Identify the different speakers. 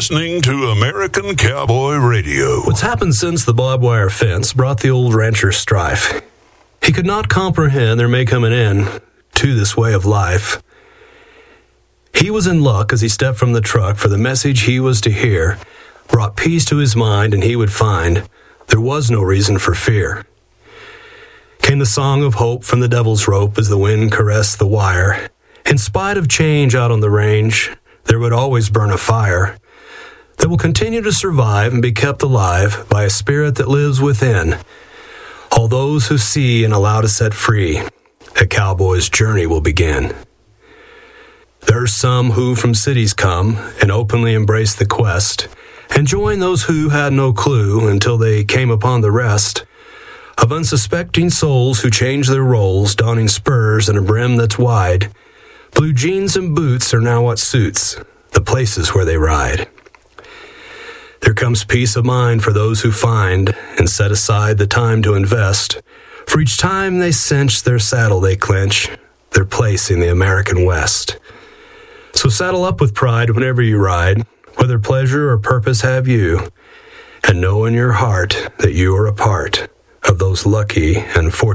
Speaker 1: listening to American Cowboy Radio.
Speaker 2: What's happened since the barbed wire fence brought the old rancher strife. He could not comprehend there may come an end to this way of life. He was in luck as he stepped from the truck, for the message he was to hear brought peace to his mind, and he would find there was no reason for fear. Came the song of hope from the devil's rope as the wind caressed the wire. In spite of change out on the range, there would always burn a fire that will continue to survive and be kept alive by a spirit that lives within all those who see and allow to set free. A cowboy's journey will begin. There are some who from cities come and openly embrace the quest and join those who had no clue until they came upon the rest of unsuspecting souls who change their roles, donning spurs and a brim that's wide. Blue jeans and boots are now what suits the places where they ride. There comes peace of mind for those who find and set aside the time to invest. For each time they cinch their saddle, they clinch their place in the American West. So saddle up with pride whenever you ride, whether pleasure or purpose have you, and know in your heart that you are a part of those lucky and fortunate